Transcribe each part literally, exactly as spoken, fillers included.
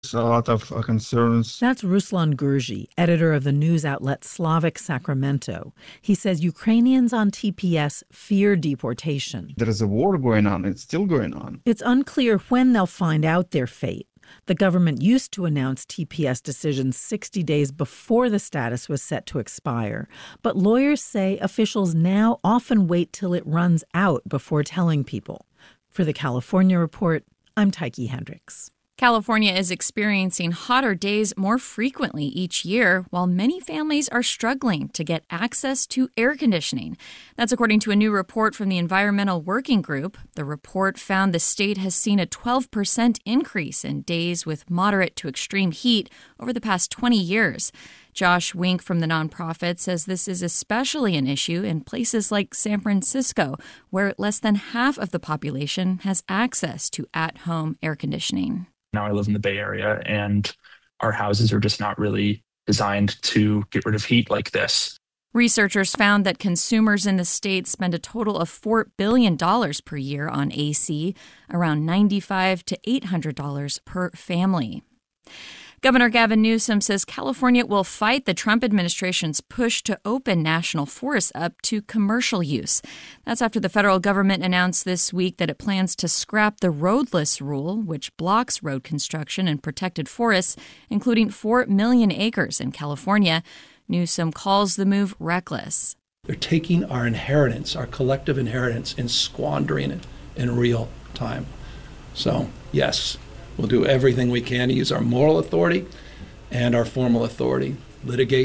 a lot of uh, concerns. That's Ruslan Gurji, editor of the news outlet Slavic Sacramento. He says Ukrainians on T P S fear deportation. There is a war going on. It's still going on. It's unclear when they'll find out their fate. The government used to announce T P S decisions sixty days before the status was set to expire. But lawyers say officials now often wait till it runs out before telling people. For the California Report, I'm Tyche Hendricks. California is experiencing hotter days more frequently each year, while many families are struggling to get access to air conditioning. That's according to a new report from the Environmental Working Group. The report found the state has seen a twelve percent increase in days with moderate to extreme heat over the past twenty years. Josh Wink from the nonprofit says this is especially an issue in places like San Francisco, where less than half of the population has access to at-home air conditioning. Now I live in the Bay Area, and our houses are just not really designed to get rid of heat like this. Researchers found that consumers in the state spend a total of four billion dollars per year on A C, around ninety-five to eight hundred dollars per family. Governor Gavin Newsom says California will fight the Trump administration's push to open national forests up to commercial use. That's after the federal government announced this week that it plans to scrap the roadless rule, which blocks road construction in protected forests, including four million acres in California. Newsom calls the move reckless. They're taking our inheritance, our collective inheritance, and squandering it in real time. So, yes. We'll do everything we can to use our moral authority and our formal authority, litigate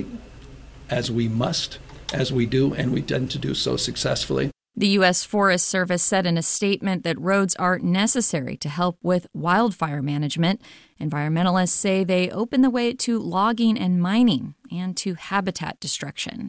as we must, as we do, and we tend to do so successfully. The U S Forest Service said in a statement that roads are necessary to help with wildfire management. Environmentalists say they open the way to logging and mining and to habitat destruction.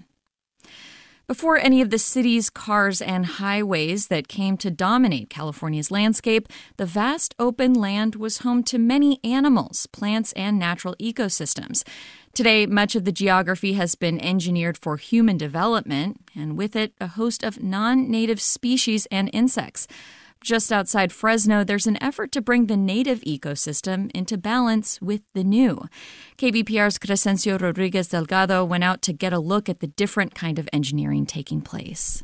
Before any of the cities, cars, and highways that came to dominate California's landscape, the vast open land was home to many animals, plants, and natural ecosystems. Today, much of the geography has been engineered for human development, and with it, a host of non-native species and insects. Just outside Fresno, there's an effort to bring the native ecosystem into balance with the new. K B P R's Crescencio Rodriguez Delgado went out to get a look at the different kind of engineering taking place.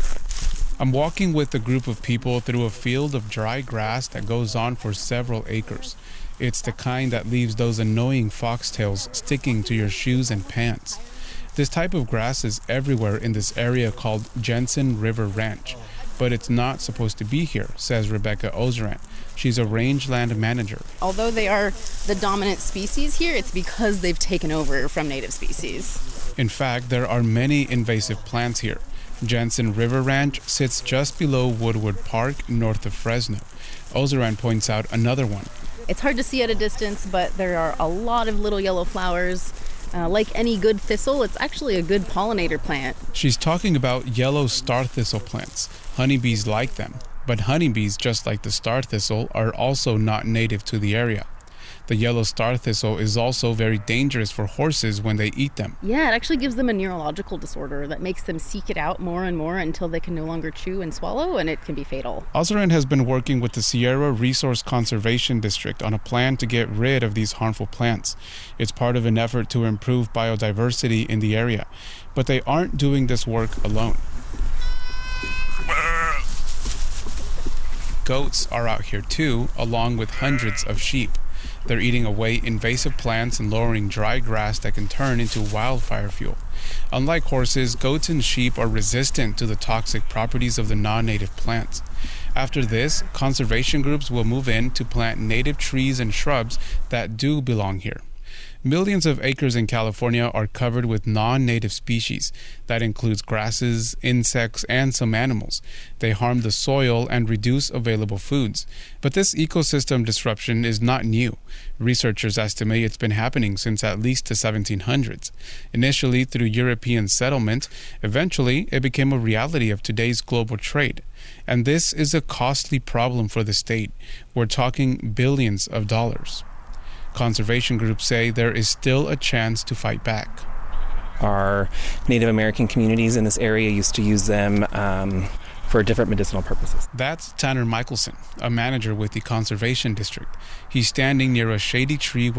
I'm walking with a group of people through a field of dry grass that goes on for several acres. It's the kind that leaves those annoying foxtails sticking to your shoes and pants. This type of grass is everywhere in this area called Jensen River Ranch. But it's not supposed to be here, says Rebecca Ozeran. She's a rangeland manager. Although they are the dominant species here, it's because they've taken over from native species. In fact, there are many invasive plants here. Jensen River Ranch sits just below Woodward Park, north of Fresno. Ozeran points out another one. It's hard to see at a distance, but there are a lot of little yellow flowers. Uh, like any good thistle, it's actually a good pollinator plant. She's talking about yellow star thistle plants. Honeybees like them, but honeybees, just like the star thistle, are also not native to the area. The yellow star thistle is also very dangerous for horses when they eat them. Yeah, it actually gives them a neurological disorder that makes them seek it out more and more until they can no longer chew and swallow, and it can be fatal. Ozeran has been working with the Sierra Resource Conservation District on a plan to get rid of these harmful plants. It's part of an effort to improve biodiversity in the area, but they aren't doing this work alone. Goats are out here too, along with hundreds of sheep. They're eating away invasive plants and lowering dry grass that can turn into wildfire fuel. Unlike horses, goats and sheep are resistant to the toxic properties of the non-native plants. After this, conservation groups will move in to plant native trees and shrubs that do belong here. Millions of acres in California are covered with non-native species. That includes grasses, insects, and some animals. They harm the soil and reduce available foods. But this ecosystem disruption is not new. Researchers estimate it's been happening since at least the seventeen hundreds. Initially through European settlement, eventually it became a reality of today's global trade. And this is a costly problem for the state. We're talking billions of dollars. Conservation groups say there is still a chance to fight back. Our Native American communities in this area used to use them um, for different medicinal purposes. That's Tanner Michelson, a manager with the Conservation District. He's standing near a shady tree